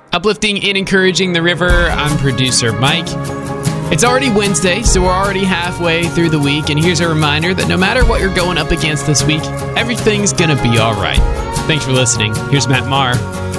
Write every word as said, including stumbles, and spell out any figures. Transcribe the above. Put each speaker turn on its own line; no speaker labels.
Uplifting and encouraging the river, I'm producer Mike. It's already Wednesday, so we're already halfway through the week, and here's a reminder that no matter what you're going up against this week, everything's gonna be alright. Thanks for listening. Here's Matt Maher.